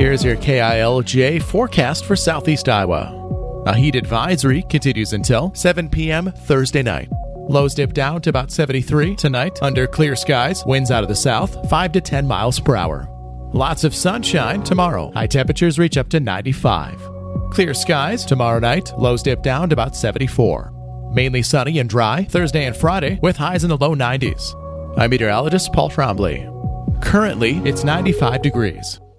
Here's your KILJ forecast for Southeast Iowa. A heat advisory continues until 7 p.m. Thursday night. Lows dip down to about 73 tonight under clear skies. Winds out of the south, 5 to 10 miles per hour. Lots of sunshine tomorrow. High temperatures reach up to 95. Clear skies tomorrow night. Lows dip down to about 74. Mainly sunny and dry Thursday and Friday with highs in the low 90s. I'm meteorologist Paul Trombley. Currently, it's 95 degrees.